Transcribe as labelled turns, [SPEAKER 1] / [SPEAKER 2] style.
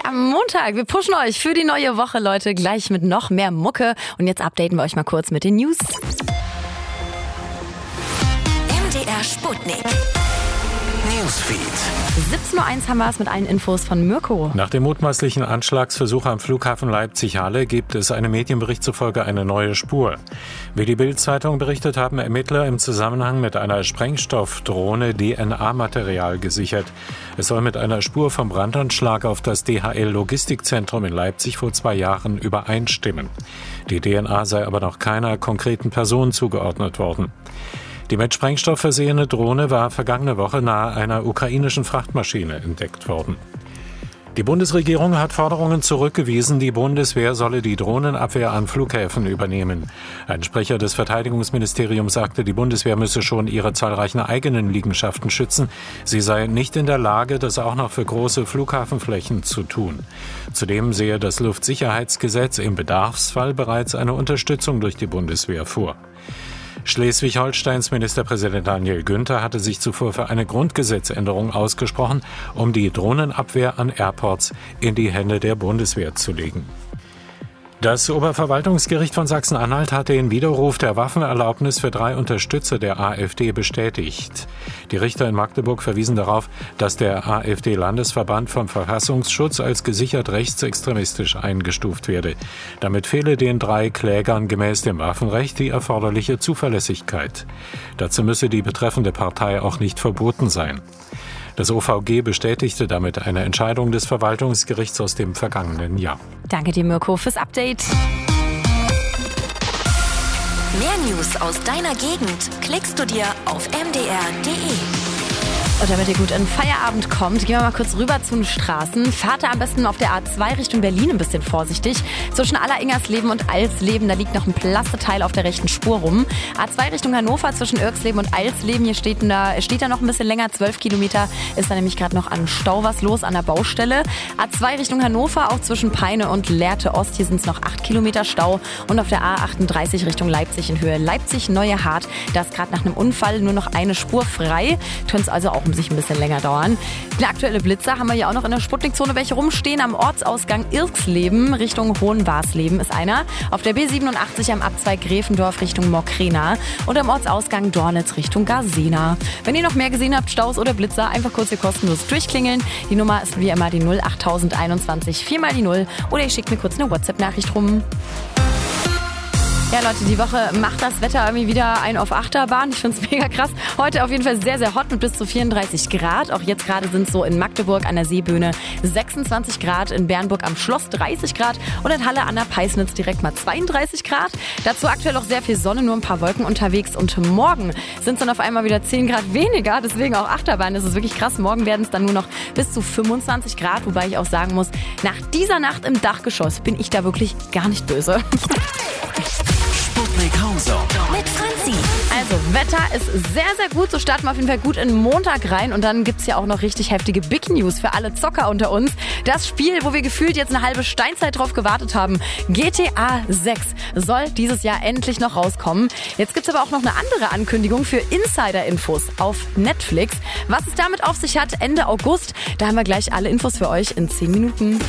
[SPEAKER 1] am Montag. Wir pushen euch für die neue Woche, Leute, gleich mit noch mehr Mucke. Und jetzt updaten wir euch mal kurz mit den News.
[SPEAKER 2] MDR Sputnik. Newsfeed.
[SPEAKER 1] 17.01 Uhr haben wir es mit allen Infos von Mirko.
[SPEAKER 3] Nach dem mutmaßlichen Anschlagsversuch am Flughafen Leipzig-Halle gibt es einem Medienbericht zufolge eine neue Spur. Wie die Bild-Zeitung berichtet, haben Ermittler im Zusammenhang mit einer Sprengstoffdrohne DNA-Material gesichert. Es soll mit einer Spur vom Brandanschlag auf das DHL-Logistikzentrum in Leipzig vor 2 Jahren übereinstimmen. Die DNA sei aber noch keiner konkreten Person zugeordnet worden. Die mit Sprengstoff versehene Drohne war vergangene Woche nahe einer ukrainischen Frachtmaschine entdeckt worden. Die Bundesregierung hat Forderungen zurückgewiesen, die Bundeswehr solle die Drohnenabwehr an Flughäfen übernehmen. Ein Sprecher des Verteidigungsministeriums sagte, die Bundeswehr müsse schon ihre zahlreichen eigenen Liegenschaften schützen. Sie sei nicht in der Lage, das auch noch für große Flughafenflächen zu tun. Zudem sehe das Luftsicherheitsgesetz im Bedarfsfall bereits eine Unterstützung durch die Bundeswehr vor. Schleswig-Holsteins Ministerpräsident Daniel Günther hatte sich zuvor für eine Grundgesetzänderung ausgesprochen, um die Drohnenabwehr an Airports in die Hände der Bundeswehr zu legen. Das Oberverwaltungsgericht von Sachsen-Anhalt hat den Widerruf der Waffenerlaubnis für 3 Unterstützer der AfD bestätigt. Die Richter in Magdeburg verwiesen darauf, dass der AfD-Landesverband vom Verfassungsschutz als gesichert rechtsextremistisch eingestuft werde. Damit fehle den 3 Klägern gemäß dem Waffenrecht die erforderliche Zuverlässigkeit. Dazu müsse die betreffende Partei auch nicht verboten sein. Das OVG bestätigte damit eine Entscheidung des Verwaltungsgerichts aus dem vergangenen Jahr.
[SPEAKER 1] Danke dir, Mirko, fürs Update.
[SPEAKER 2] Mehr News aus deiner Gegend klickst du dir auf mdr.de.
[SPEAKER 1] Und damit ihr gut in Feierabend kommt, gehen wir mal kurz rüber zu den Straßen. Fahrt da am besten auf der A2 Richtung Berlin ein bisschen vorsichtig. Zwischen Aller-Ingersleben und Alsleben, da liegt noch ein Plasteteil auf der rechten Spur rum. A2 Richtung Hannover zwischen Irksleben und Alsleben, hier steht da noch ein bisschen länger, 12 Kilometer. Ist da nämlich gerade noch an Stau was los an der Baustelle. A2 Richtung Hannover, auch zwischen Peine und Lehrte Ost, hier sind es noch 8 Kilometer Stau. Und auf der A38 Richtung Leipzig in Höhe Leipzig-Neue Hart, da ist gerade nach einem Unfall nur noch eine Spur frei. Könnte es also auch sich ein bisschen länger dauern. Der aktuelle Blitzer haben wir ja auch noch in der Sputnikzone welche rumstehen. Am Ortsausgang Irksleben Richtung Hohenwarsleben ist einer. Auf der B87 am Abzweig Gräfendorf Richtung Mokrena und am Ortsausgang Dornitz Richtung Garsena. Wenn ihr noch mehr gesehen habt, Staus oder Blitzer, einfach kurz hier kostenlos durchklingeln. Die Nummer ist wie immer die 08021 4 mal die 0 oder ihr schickt mir kurz eine WhatsApp-Nachricht rum. Ja, Leute, die Woche macht das Wetter irgendwie wieder ein auf Achterbahn. Ich finde es mega krass. Heute auf jeden Fall sehr, sehr hot mit bis zu 34 Grad. Auch jetzt gerade sind es so in Magdeburg an der Seebühne 26 Grad, in Bernburg am Schloss 30 Grad und in Halle an der Peisnitz direkt mal 32 Grad. Dazu aktuell auch sehr viel Sonne, nur ein paar Wolken unterwegs. Und morgen sind es dann auf einmal wieder 10 Grad weniger. Deswegen auch Achterbahn. Das ist wirklich krass. Morgen werden es dann nur noch bis zu 25 Grad. Wobei ich auch sagen muss, nach dieser Nacht im Dachgeschoss bin ich da wirklich gar nicht böse.
[SPEAKER 2] Sputnik Hauser mit Franzi.
[SPEAKER 1] Also, Wetter ist sehr, sehr gut. So starten wir auf jeden Fall gut in den Montag rein. Und dann gibt's ja auch noch richtig heftige Big News für alle Zocker unter uns. Das Spiel, wo wir gefühlt jetzt eine halbe Steinzeit drauf gewartet haben, GTA 6, soll dieses Jahr endlich noch rauskommen. Jetzt gibt's aber auch noch eine andere Ankündigung für Insider-Infos auf Netflix. Was es damit auf sich hat, Ende August, da haben wir gleich alle Infos für euch in 10 Minuten.